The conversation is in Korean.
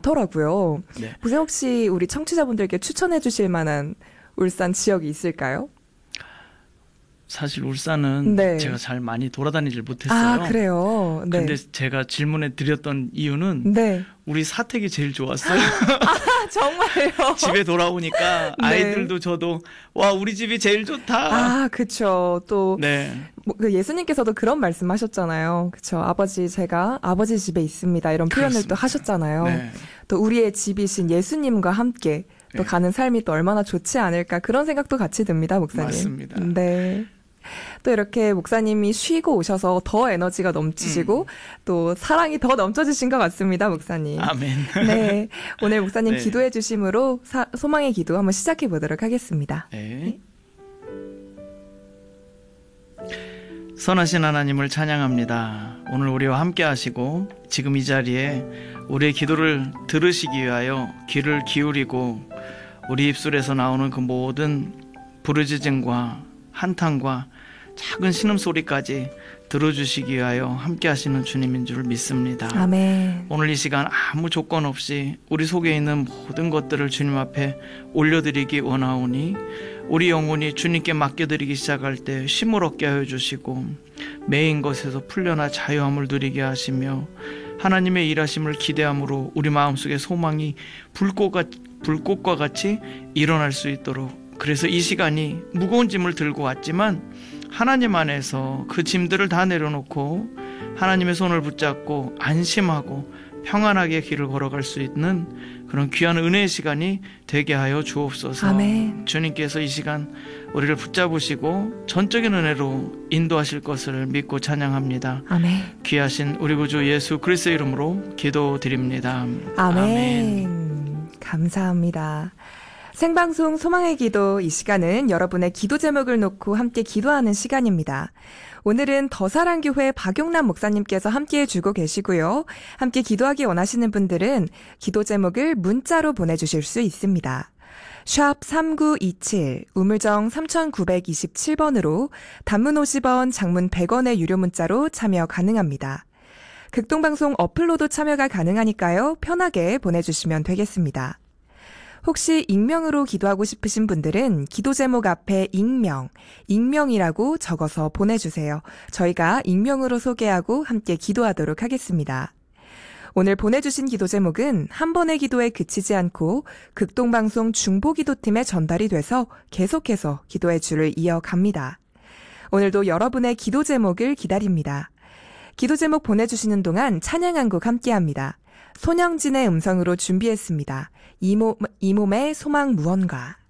많더라고요. 네. 목사님 혹시 우리 청취자분들께 추천해 주실 만한 울산 지역이 있을까요? 사실 울산은 네. 제가 잘 많이 돌아다니질 못했어요. 그래요? 네. 근데 제가 질문에 드렸던 이유는 네. 우리 사택이 제일 좋았어요. 정말요? 집에 돌아오니까 네. 아이들도 저도 와 우리 집이 제일 좋다. 그쵸. 또 네. 그 예수님께서도 그런 말씀하셨잖아요. 그쵸. 제가 아버지 집에 있습니다. 이런 표현을 그렇습니다. 또 하셨잖아요. 네. 또 우리의 집이신 예수님과 함께 또 네. 가는 삶이 또 얼마나 좋지 않을까 그런 생각도 같이 듭니다, 목사님. 맞습니다. 네. 또 이렇게 목사님이 쉬고 오셔서 더 에너지가 넘치시고 또 사랑이 더 넘쳐지신 것 같습니다, 목사님. 아멘. 네. 오늘 목사님 네. 기도해 주심으로 소망의 기도 한번 시작해 보도록 하겠습니다. 네. 선하신 하나님을 찬양합니다. 오늘 우리와 함께 하시고 지금 이 자리에 우리의 기도를 들으시기 위하여 귀를 기울이고 우리 입술에서 나오는 그 모든 부르짖음과 한탄과 작은 신음소리까지 들어주시기 위하여 함께 하시는 주님인 줄 믿습니다. 아멘. 오늘 이 시간 아무 조건 없이 우리 속에 있는 모든 것들을 주님 앞에 올려드리기 원하오니 우리 영혼이 주님께 맡겨드리기 시작할 때 쉼을 얻게 하여 주시고 매인 것에서 풀려나 자유함을 누리게 하시며 하나님의 일하심을 기대함으로 우리 마음속에 소망이 불꽃과 같이 일어날 수 있도록 그래서 이 시간이 무거운 짐을 들고 왔지만 하나님 안에서 그 짐들을 다 내려놓고 하나님의 손을 붙잡고 안심하고 평안하게 길을 걸어갈 수 있는 그런 귀한 은혜의 시간이 되게 하여 주옵소서. 아멘. 주님께서 이 시간 우리를 붙잡으시고 전적인 은혜로 인도하실 것을 믿고 찬양합니다. 아멘. 귀하신 우리 구주 예수 그리스도의 이름으로 기도드립니다. 아멘. 감사합니다. 생방송 소망의 기도 이 시간은 여러분의 기도 제목을 놓고 함께 기도하는 시간입니다. 오늘은 더사랑교회 박용남 목사님께서 함께해 주고 계시고요. 함께 기도하기 원하시는 분들은 기도 제목을 문자로 보내주실 수 있습니다. 샵 3927 우물정 3927번으로 단문 50원, 장문 100원의 유료 문자로 참여 가능합니다. 극동방송 어플로도 참여가 가능하니까요. 편하게 보내주시면 되겠습니다. 혹시 익명으로 기도하고 싶으신 분들은 기도 제목 앞에 익명이라고 적어서 보내주세요. 저희가 익명으로 소개하고 함께 기도하도록 하겠습니다. 오늘 보내주신 기도 제목은 한 번의 기도에 그치지 않고 극동방송 중보기도팀에 전달이 돼서 계속해서 기도의 줄을 이어갑니다. 오늘도 여러분의 기도 제목을 기다립니다. 기도 제목 보내주시는 동안 찬양 한 곡 함께합니다. 손영진의 음성으로 준비했습니다. 이 몸의 소망 무언가.